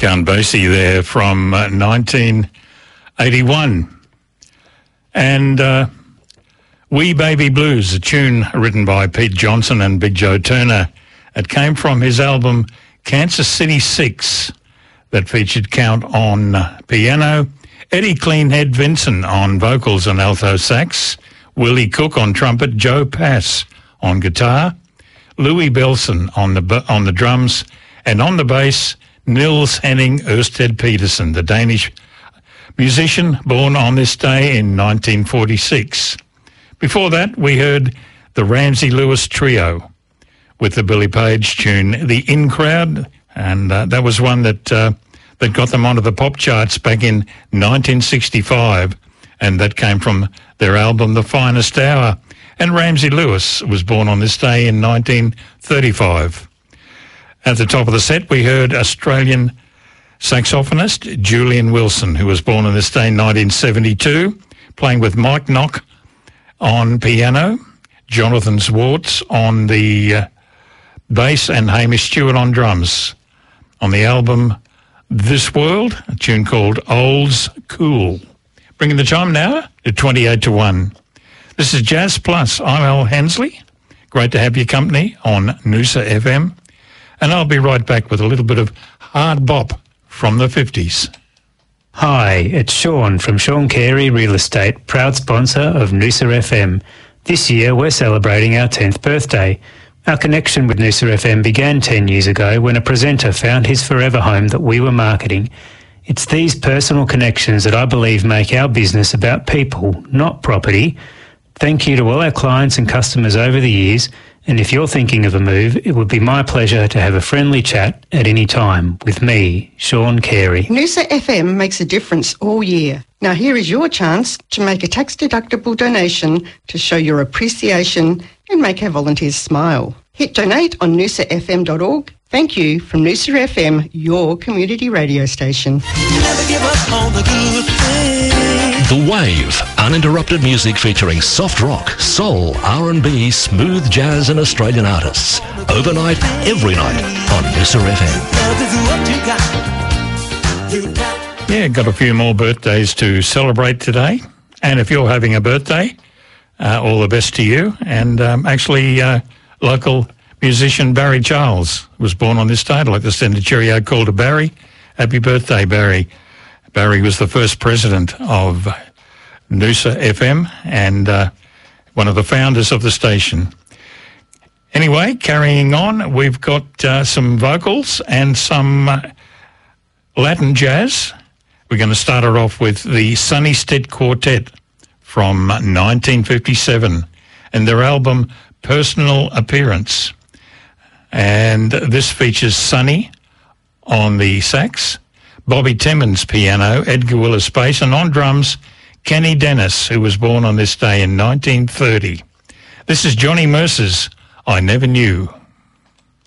Count Basie there from 1981. And Wee Baby Blues, a tune written by Pete Johnson and Big Joe Turner. It came from his album Kansas City 6 that featured Count on piano, Eddie Cleanhead Vinson on vocals and alto sax, Willie Cook on trumpet, Joe Pass on guitar, Louis Belson on the drums, and on the bass, Niels Henning Ørsted Petersen, the Danish musician born on this day in 1946. Before that, we heard the Ramsey Lewis Trio with the Billy Page tune, The In Crowd, and that was one that got them onto the pop charts back in 1965, and that came from their album The Finest Hour. And Ramsey Lewis was born on this day in 1935. At the top of the set, we heard Australian saxophonist Julian Wilson, who was born on this day in 1972, playing with Mike Knock on piano, Jonathan Swartz on the bass, and Hamish Stewart on drums. On the album This World, a tune called Old's Cool. Bringing the time now to 28 to 1. This is Jazz Plus. I'm Al Hensley. Great to have your company on Noosa FM. And I'll be right back with a little bit of hard bop from the 50s. Hi, it's Sean from Sean Carey Real Estate, proud sponsor of Noosa FM. This year we're celebrating our 10th birthday. Our connection with Noosa FM began 10 years ago when a presenter found his forever home that we were marketing. It's these personal connections that I believe make our business about people, not property. Thank you to all our clients and customers over the years, and if you're thinking of a move, it would be my pleasure to have a friendly chat at any time with me, Sean Carey. Noosa FM makes a difference all year. Now here is your chance to make a tax-deductible donation to show your appreciation and make our volunteers smile. Hit donate on noosafm.org. Thank you from Noosa FM, your community radio station. Never give up on the good things. The Wave, uninterrupted music featuring soft rock, soul, R&B, smooth jazz and Australian artists. Overnight, every night on Noosa FM. Yeah, got a few more birthdays to celebrate today. And if you're having a birthday, all the best to you. And local musician Barry Charles was born on this day. I'd like to send a cheerio call to Barry. Happy birthday, Barry. Barry was the first president of Noosa FM and one of the founders of the station. Anyway, carrying on, we've got some vocals and some Latin jazz. We're going to start it off with the Sonny Stitt Quartet from 1957 and their album Personal Appearance. And this features Sonny on the sax, Bobby Timmons piano, Edgar Willis bass, and on drums, Kenny Dennis, who was born on this day in 1930. This is Johnny Mercer's I Never Knew.